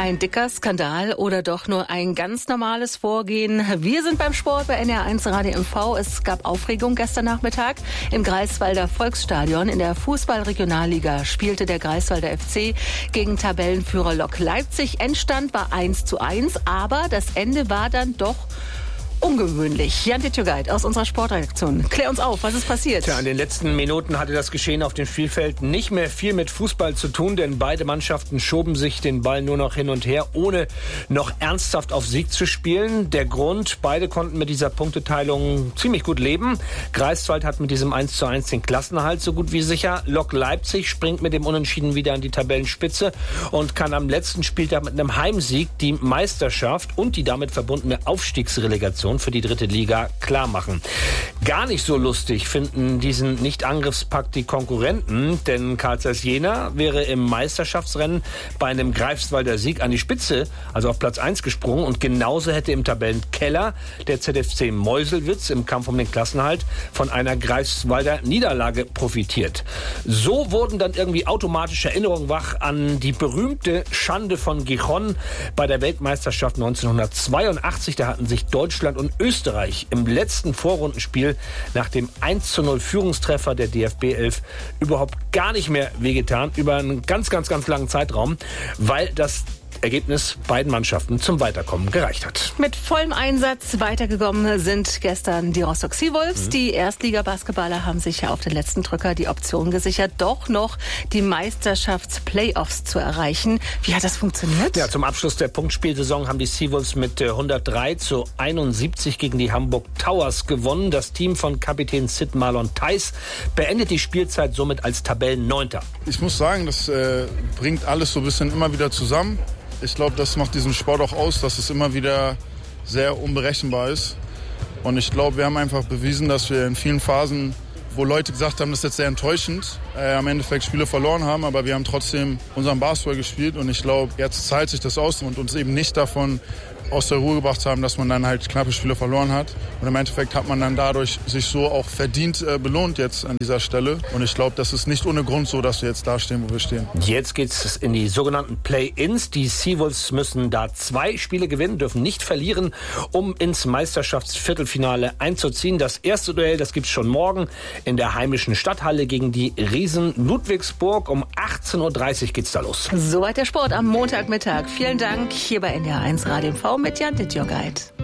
Ein dicker Skandal oder doch nur ein ganz normales Vorgehen? Wir sind beim Sport bei NR1 Radio MV. Es gab Aufregung gestern Nachmittag im Greifswalder Volksstadion. In der Fußball-Regionalliga spielte der Greifswalder FC gegen Tabellenführer Lok Leipzig. Endstand war 1:1, aber das Ende war dann doch ungewöhnlich. Jan Dittjogait aus unserer Sportredaktion. Klär uns auf, was ist passiert? In den letzten Minuten hatte das Geschehen auf dem Spielfeld nicht mehr viel mit Fußball zu tun, denn beide Mannschaften schoben sich den Ball nur noch hin und her, ohne noch ernsthaft auf Sieg zu spielen. Der Grund, beide konnten mit dieser Punkteteilung ziemlich gut leben. Greifswald hat mit diesem 1:1 den Klassenerhalt so gut wie sicher. Lok Leipzig springt mit dem Unentschieden wieder an die Tabellenspitze und kann am letzten Spieltag mit einem Heimsieg die Meisterschaft und die damit verbundene Aufstiegsrelegation für die dritte Liga klar machen. Gar nicht so lustig finden diesen Nicht-Angriffspakt die Konkurrenten, denn Carl Zeiss Jena wäre im Meisterschaftsrennen bei einem Greifswalder Sieg an die Spitze, also auf Platz 1 gesprungen, und genauso hätte im Tabellenkeller der ZFC Meuselwitz im Kampf um den Klassenerhalt von einer Greifswalder Niederlage profitiert. So wurden dann irgendwie automatisch Erinnerungen wach an die berühmte Schande von Gijón bei der Weltmeisterschaft 1982. Da hatten sich Deutschland und Österreich im letzten Vorrundenspiel nach dem 1:0 Führungstreffer der DFB 11 überhaupt gar nicht mehr wehgetan, über einen ganz langen Zeitraum, weil das Ergebnis beiden Mannschaften zum Weiterkommen gereicht hat. Mit vollem Einsatz weitergekommen sind gestern die Rostock Seawolves. Die Erstliga-Basketballer haben sich ja auf den letzten Drücker die Option gesichert, doch noch die Meisterschafts-Playoffs zu erreichen. Wie hat das funktioniert? Ja, zum Abschluss der Punktspielsaison haben die Seawolves mit 103:71 gegen die Hamburg Towers gewonnen. Das Team von Kapitän Sid Marlon Theis beendet die Spielzeit somit als Tabellenneunter. Ich muss sagen, das bringt alles so ein bisschen immer wieder zusammen. Ich glaube, das macht diesen Sport auch aus, dass es immer wieder sehr unberechenbar ist. Und ich glaube, wir haben einfach bewiesen, dass wir in vielen Phasen, wo Leute gesagt haben, das ist jetzt sehr enttäuschend, am Endeffekt Spiele verloren haben, aber wir haben trotzdem unseren Basketball gespielt. Und ich glaube, jetzt zahlt sich das aus und uns eben nicht davon aus der Ruhe gebracht haben, dass man dann halt knappe Spiele verloren hat. Und im Endeffekt hat man dann dadurch sich so auch verdient belohnt jetzt an dieser Stelle. Und ich glaube, das ist nicht ohne Grund so, dass wir jetzt da stehen, wo wir stehen. Jetzt geht's in die sogenannten Play-Ins. Die Seawolves müssen da 2 Spiele gewinnen, dürfen nicht verlieren, um ins Meisterschaftsviertelfinale einzuziehen. Das erste Duell, das gibt's schon morgen in der heimischen Stadthalle gegen die Riesen Ludwigsburg. Um 18:30 Uhr geht's da los. Soweit der Sport am Montagmittag. Vielen Dank hier bei NR1 Radio MV mit Jan Dittjogait.